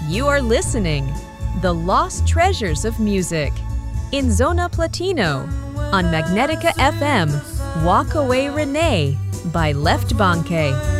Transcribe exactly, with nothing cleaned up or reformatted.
You are listening The Lost Treasures of Music in Zona Platino on Magnetica F M. Walk Away Renee by Left Banke.